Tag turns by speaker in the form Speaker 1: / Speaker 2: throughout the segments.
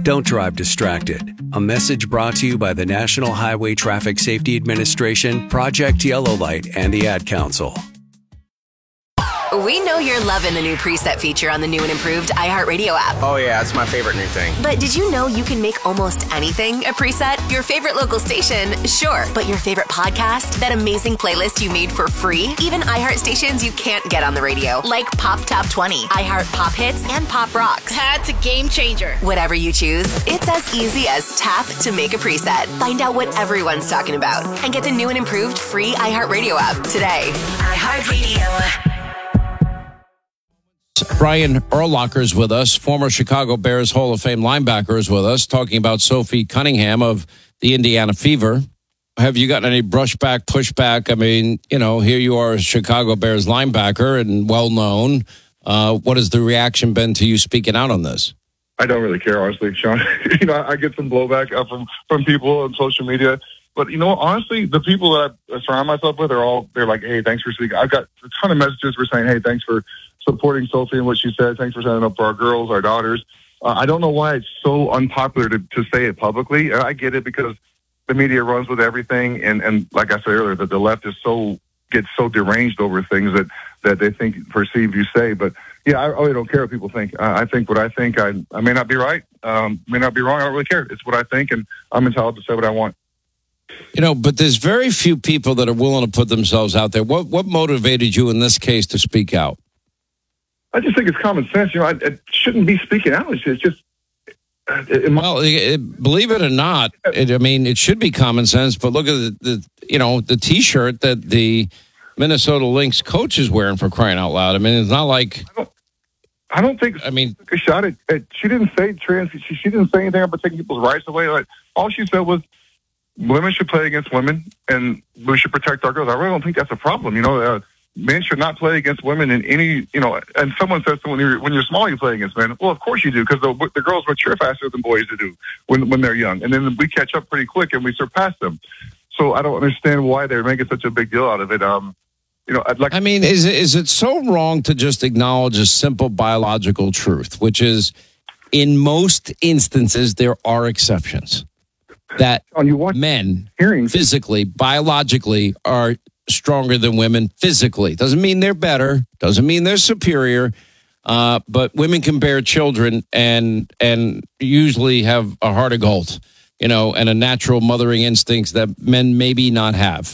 Speaker 1: Don't drive distracted. A message brought to you by the National Highway Traffic Safety Administration, Project Yellow Light, and the Ad Council.
Speaker 2: We know you're loving the new preset feature on the new and improved iHeartRadio app.
Speaker 3: Oh, yeah, it's my favorite new thing.
Speaker 2: But did you know you can make almost anything a preset? Your favorite local station, sure. But your favorite podcast? That amazing playlist you made for free? Even iHeart stations you can't get on the radio, like Pop Top 20, iHeart Pop Hits, and Pop Rocks.
Speaker 4: That's a game changer.
Speaker 2: Whatever you choose, it's as easy as tap to make a preset. Find out what everyone's talking about and get the new and improved free iHeartRadio app today. iHeartRadio.
Speaker 5: Brian Urlacher is with us, former Chicago Bears Hall of Fame linebacker is with us, talking about Sophie Cunningham of the Indiana Fever. Have you gotten any brushback, pushback? I mean, you know, here you are, a Chicago Bears linebacker and well-known. What has the reaction been to you speaking out on this?
Speaker 6: I don't really care, honestly, Sean. I get some blowback from people on social media. But, honestly, the people that I surround myself with they're like, hey, thanks for speaking. I've got a ton of messages for saying, hey, thanks for supporting Sophie and what she said. Thanks for standing up for our girls, our daughters. I don't know why it's so unpopular to say it publicly. I get it because the media runs with everything. And like I said earlier, that the left gets so deranged over things that they perceive you say. But, yeah, I really don't care what people think. I think what I think. I may not be right, may not be wrong. I don't really care. It's what I think, and I'm entitled to say what I want.
Speaker 5: But there's very few people that are willing to put themselves out there. What motivated you in this case to speak out?
Speaker 6: I just think it's common sense. I shouldn't be speaking out. It's just.
Speaker 5: Believe it or not, it should be common sense. But look at the T-shirt that the Minnesota Lynx coach is wearing, for crying out loud. I mean, it's not like.
Speaker 6: I don't think. I mean, a shot at. She didn't say trans. She didn't say anything about taking people's rights away. Like, all she said was, women should play against women, and we should protect our girls. I really don't think that's a problem. Men should not play against women in any, and someone says when you're small, you play against men. Well, of course you do, because the girls mature faster than boys do when they're young. And then we catch up pretty quick and we surpass them. So I don't understand why they're making such a big deal out of it. I'd like. I
Speaker 5: mean, is it so wrong to just acknowledge a simple biological truth, which is in most instances, there are exceptions. That men physically, biologically are stronger than women physically. Doesn't mean they're better. Doesn't mean they're superior. But women can bear children and usually have a heart of gold, and a natural mothering instincts that men maybe not have.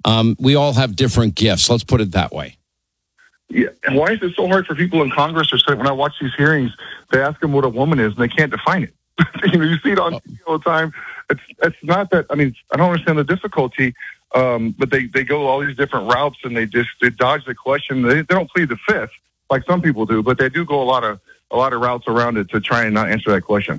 Speaker 5: We all have different gifts. Let's put it that way.
Speaker 6: Yeah. And why is it so hard for people in Congress when I watch these hearings, they ask them what a woman is and they can't define it. You see it on TV all the time. It's not that. I mean, I don't understand the difficulty, but they go all these different routes and they dodge the question. They don't plead the fifth like some people do, but they do go a lot of routes around it to try and not answer that question.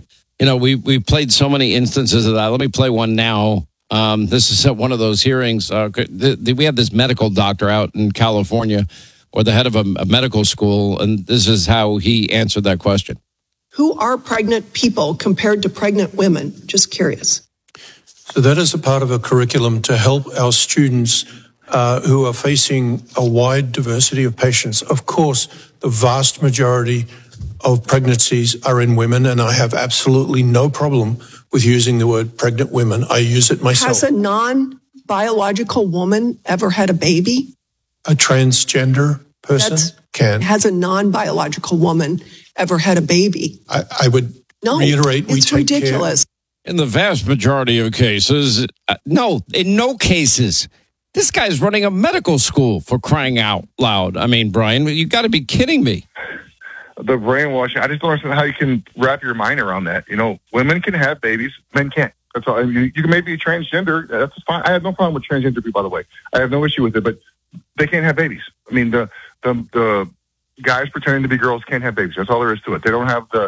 Speaker 5: We played so many instances of that. Let me play one now. This is at one of those hearings. We had this medical doctor out in California, or the head of a medical school, and this is how he answered that question.
Speaker 7: Who are pregnant people compared to pregnant women? Just curious.
Speaker 8: So that is a part of a curriculum to help our students who are facing a wide diversity of patients. Of course, the vast majority of pregnancies are in women, and I have absolutely no problem with using the word pregnant women. I use it myself.
Speaker 7: Has a non-biological woman ever had a baby?
Speaker 8: A transgender person can.
Speaker 7: Has a non-biological woman ever had a baby?
Speaker 8: I would reiterate, we take
Speaker 7: ridiculous.
Speaker 8: Care.
Speaker 5: In the vast majority of cases, no, in no cases. This guy's running a medical school, for crying out loud. I mean, Brian, you got to be kidding me.
Speaker 6: The brainwashing, I just don't understand how you can wrap your mind around that. Women can have babies, men can't. That's all. You can maybe be transgender. That's fine. I have no problem with transgender people, by the way. I have no issue with it, but they can't have babies. I mean, the guys pretending to be girls can't have babies. That's all there is to it. They don't have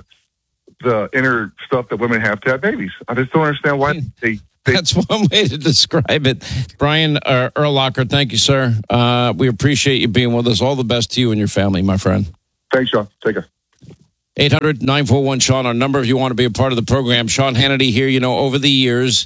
Speaker 6: the inner stuff that women have to have babies. I just don't understand why they
Speaker 5: That's one way to describe it. Brian Urlacher, thank you, sir. We appreciate you being with us. All the best to you and your family, my friend.
Speaker 6: Thanks, Sean. Take care.
Speaker 5: 800-941-SEAN, our number if you want to be a part of the program. Sean Hannity here. Over the years,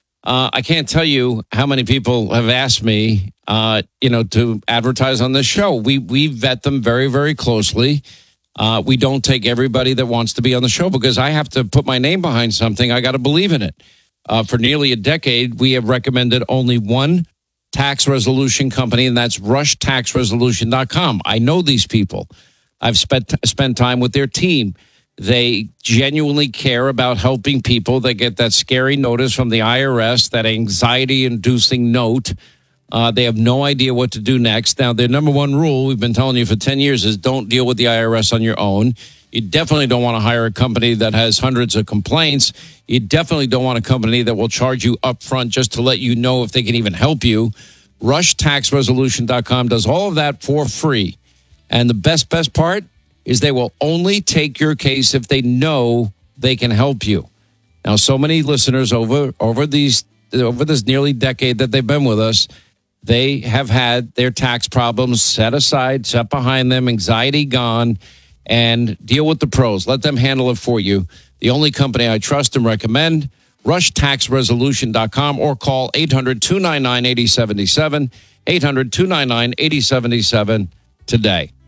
Speaker 5: I can't tell you how many people have asked me, to advertise on this show. We vet them very, very closely. We don't take everybody that wants to be on the show because I have to put my name behind something. I got to believe in it. For nearly a decade, we have recommended only one tax resolution company, and that's rushtaxresolution.com. I know these people. I've spent time with their team. They genuinely care about helping people that get that scary notice from the IRS, that anxiety-inducing note. They have no idea what to do next. Now, their number one rule, we've been telling you for 10 years, is don't deal with the IRS on your own. You definitely don't want to hire a company that has hundreds of complaints. You definitely don't want a company that will charge you up front just to let you know if they can even help you. RushTaxResolution.com does all of that for free. And the best part is they will only take your case if they know they can help you. Now, so many listeners over this nearly decade that they've been with us, they have had their tax problems set aside, set behind them, anxiety gone, and deal with the pros. Let them handle it for you. The only company I trust and recommend, RushTaxResolution.com, or call 800-299-8077, 800-299-8077 today.